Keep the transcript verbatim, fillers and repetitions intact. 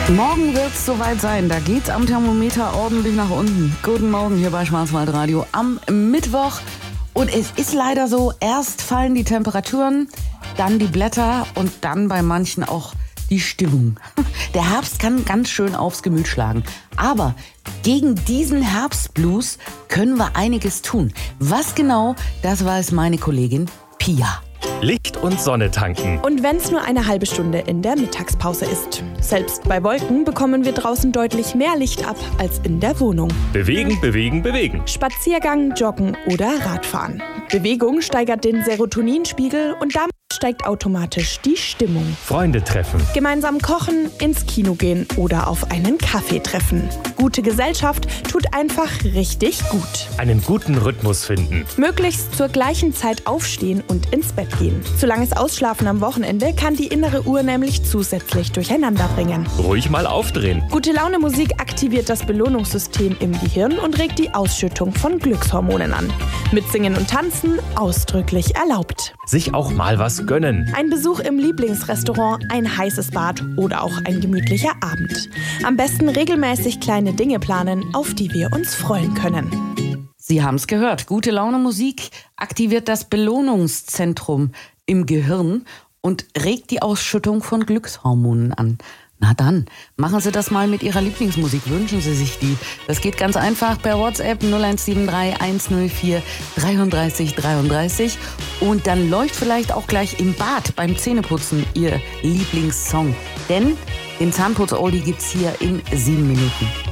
Morgen wird es soweit sein. Da geht's am Thermometer ordentlich nach unten. Guten Morgen hier bei Schwarzwaldradio am Mittwoch. Und es ist leider so, erst fallen die Temperaturen, dann die Blätter und dann bei manchen auch die Stimmung. Der Herbst kann ganz schön aufs Gemüt schlagen. Aber gegen diesen Herbstblues können wir einiges tun. Was genau, das weiß meine Kollegin Pia. Licht und Sonne tanken. Und wenn es nur eine halbe Stunde in der Mittagspause ist. Selbst bei Wolken bekommen wir draußen deutlich mehr Licht ab als in der Wohnung. Bewegen, bewegen, bewegen. Spaziergang, Joggen oder Radfahren. Bewegung steigert den Serotoninspiegel und damit steigt automatisch die Stimmung. Freunde treffen. Gemeinsam kochen, ins Kino gehen oder auf einen Kaffee treffen. Gute Gesellschaft tut einfach richtig gut. Einen guten Rhythmus finden. Möglichst zur gleichen Zeit aufstehen und ins Bett gehen. Zu langes Ausschlafen am Wochenende kann die innere Uhr nämlich zusätzlich durcheinander bringen. Ruhig mal aufdrehen. Gute Laune Musik aktiviert das Belohnungssystem im Gehirn und regt die Ausschüttung von Glückshormonen an. Mitsingen und Tanzen ausdrücklich erlaubt. Sich auch mal was gönnen. Ein Besuch im Lieblingsrestaurant, ein heißes Bad oder auch ein gemütlicher Abend. Am besten regelmäßig kleine Dinge planen, auf die wir uns freuen können. Sie haben es gehört. Gute Laune Musik aktiviert das Belohnungszentrum im Gehirn und regt die Ausschüttung von Glückshormonen an. Na dann, machen Sie das mal mit Ihrer Lieblingsmusik. Wünschen Sie sich die. Das geht ganz einfach per WhatsApp null eins sieben drei eins null vier drei drei drei drei. Und dann läuft vielleicht auch gleich im Bad beim Zähneputzen Ihr Lieblingssong. Denn den Zahnputz-Oldie gibt's hier in sieben Minuten.